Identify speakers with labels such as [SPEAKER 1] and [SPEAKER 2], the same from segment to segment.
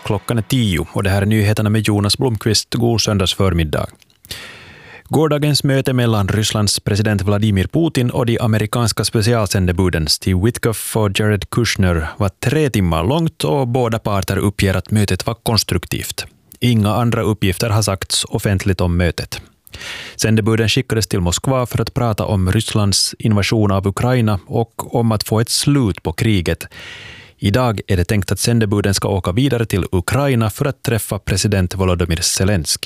[SPEAKER 1] Klockan är 10 och det här är nyheterna med Jonas Blomqvist. God söndags förmiddag. Gårdagens möte mellan Rysslands president Vladimir Putin och de amerikanska specialsändebuden Steve Witkoff och Jared Kushner var 3 timmar långt och båda parter uppger att mötet var konstruktivt. Inga andra uppgifter har sagts offentligt om mötet. Sändebuden skickades till Moskva för att prata om Rysslands invasion av Ukraina och om att få ett slut på kriget. Idag är det tänkt att sändebuden ska åka vidare till Ukraina för att träffa president Volodymyr Zelensky.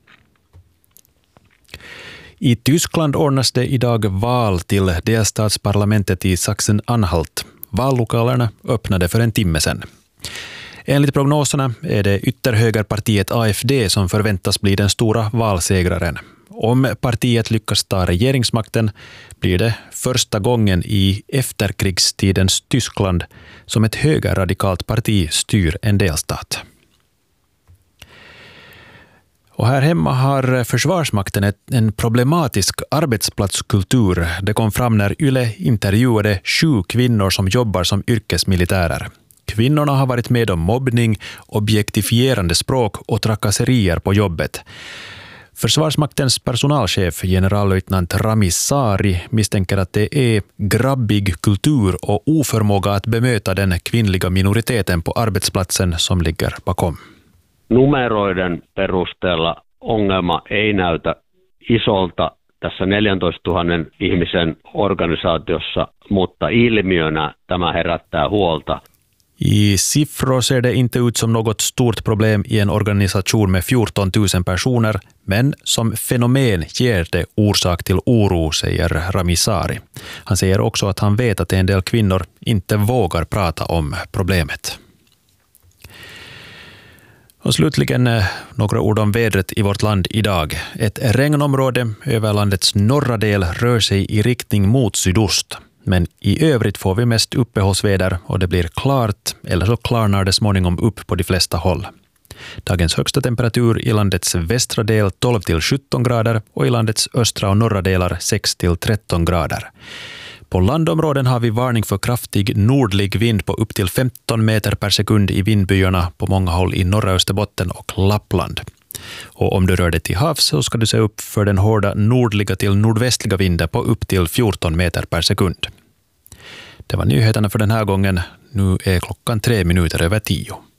[SPEAKER 1] I Tyskland ordnas det idag val till delstatsparlamentet i Sachsen-Anhalt. Vallokalerna öppnade för en timme sedan. Enligt prognoserna är det ytterhögerpartiet AfD som förväntas bli den stora valsegraren. Om partiet lyckas ta regeringsmakten blir det första gången i efterkrigstidens Tyskland som ett högerradikalt parti styr en delstat. Och här hemma har Försvarsmakten en problematisk arbetsplatskultur. Det kom fram när Yle intervjuade 7 kvinnor som jobbar som yrkesmilitärer. Kvinnorna har varit med om mobbning, objektifierande språk och trakasserier på jobbet. Försvarsmaktens personalchef, generallöjtnant Rami Sari, misstänker att det är grabbig kultur och oförmåga att bemöta den kvinnliga minoriteten på arbetsplatsen som ligger bakom.
[SPEAKER 2] Numeroiden perusteella ongelma ei näytä isolta tässä 14 000 ihmisen organisaatiossa, mutta ilmiönä tämä herättää huolta.
[SPEAKER 1] I siffror ser det inte ut som något stort problem i en organisation med 14 000 personer, men som fenomen ger det orsak till oro, säger Rami Sari. Han säger också att han vet att en del kvinnor inte vågar prata om problemet. Och slutligen några ord om vädret i vårt land idag. Ett regnområde över landets norra del rör sig i riktning mot sydost. Men i övrigt får vi mest uppehållsväder och det blir klart eller så klarnar det småningom upp på de flesta håll. Dagens högsta temperatur i landets västra del 12-17 grader och i landets östra och norra delar 6-13 grader. På landområden har vi varning för kraftig nordlig vind på upp till 15 meter per sekund i vindbyarna på många håll i norra Österbotten och Lappland. Och om du rör dig till havs så ska du se upp för den hårda nordliga till nordvästliga vinden på upp till 14 meter per sekund. Det var nyheterna för den här gången. Nu är klockan 3 minuter över 10.